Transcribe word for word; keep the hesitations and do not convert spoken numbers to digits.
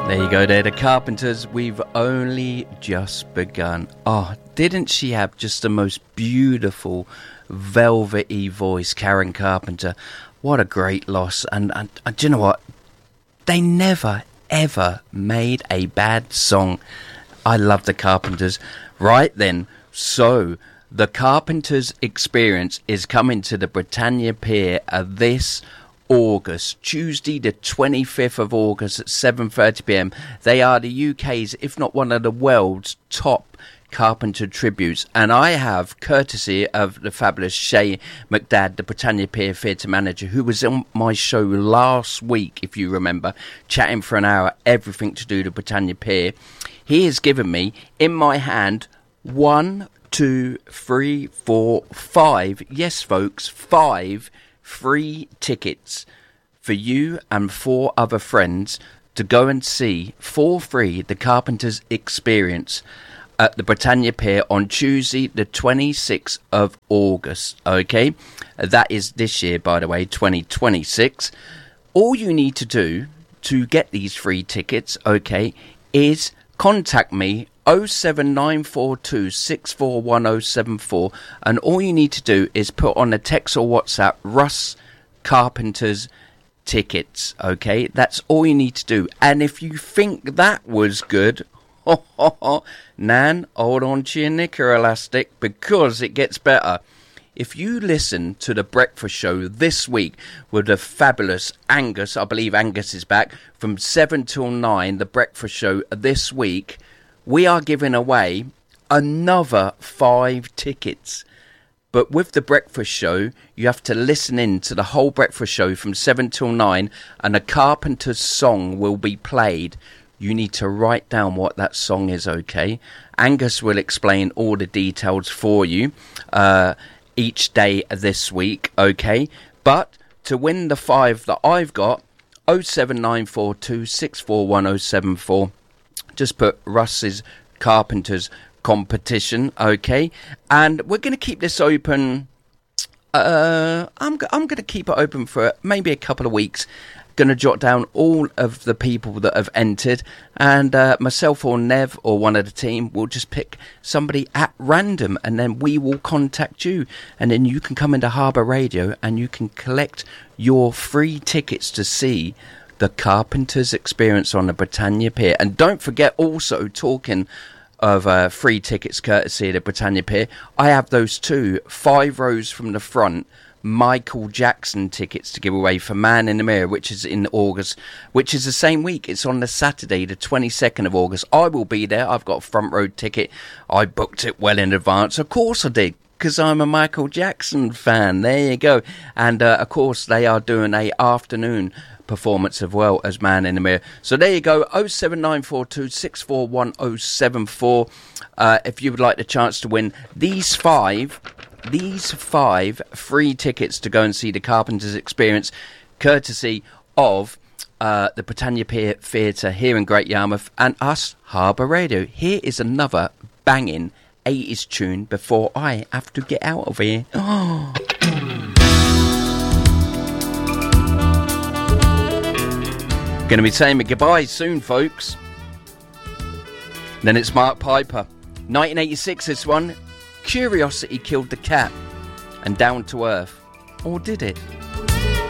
There you go, there, the Carpenters. We've only just begun. Oh, didn't she have just the most beautiful, velvety voice, Karen Carpenter? What a great loss. And, and, and do you know what? They never, ever made a bad song. I love the Carpenters. Right then, so the Carpenters Experience is coming to the Britannia Pier uh, this August, Tuesday the twenty-fifth of August at seven thirty p m. They are the U K's, if not one of the world's top Carpenter tributes, and I have, courtesy of the fabulous Shay McDad, the Britannia Pier Theatre Manager, who was on my show last week, if you remember, chatting for an hour, everything to do with Britannia Pier. He has given me, in my hand, one, two, three, four, five, yes folks, five free tickets for you and four other friends to go and see for free the Carpenters Experience at the Britannia Pier on Tuesday the twenty-sixth of August. Okay, that is this year, by the way, twenty twenty-six. All you need to do to get these free tickets, okay, is contact me oh seven nine four two six four one oh seven four, and all you need to do is put on a text or WhatsApp Russ Carpenter's tickets. Okay, that's all you need to do. And if you think that was good, ho, ho, ho, Nan, hold on to your knicker elastic, because it gets better. If you listen to the breakfast show this week with the fabulous Angus, I believe Angus is back, from seven till nine, the breakfast show this week, we are giving away another five tickets. But with the breakfast show, you have to listen in to the whole breakfast show from seven till nine, and a Carpenter's song will be played. You need to write down what that song is, okay? Angus will explain all the details for you uh, each day this week, okay? But to win the five that I've got, oh seven nine four two six four one oh seven four. Just put Russ's Carpenters competition, okay? And we're going to keep this open. Uh, I'm I'm going to keep it open for maybe a couple of weeks. Going to jot down all of the people that have entered, and uh, myself or Nev or one of the team will just pick somebody at random, and then we will contact you, and then you can come into Harbour Radio and you can collect your free tickets to see the Carpenters Experience on the Britannia Pier. And don't forget, also, talking of uh, free tickets courtesy of the Britannia Pier, I have those two, five rows from the front, Michael Jackson tickets to give away for Man in the Mirror, which is in August, which is the same week. It's on the Saturday, the twenty-second of August. I will be there. I've got a front row ticket. I booked it well in advance. Of course I did, because I'm a Michael Jackson fan. There you go. And, uh, of course, they are doing a afternoon performance as well as Man in the Mirror. So there you go, oh seven nine four two six four one oh seven four. Uh, if you would like the chance to win these five, these five free tickets to go and see the Carpenters Experience, courtesy of uh, the Britannia Pier Theatre here in Great Yarmouth and us, Harbour Radio. Here is another banging eighties tune before I have to get out of here. Oh. Going to be saying goodbye soon, folks. Then it's Mark Piper. nineteen eighty-six, this one. Curiosity Killed the Cat. And Down to Earth. Or did it?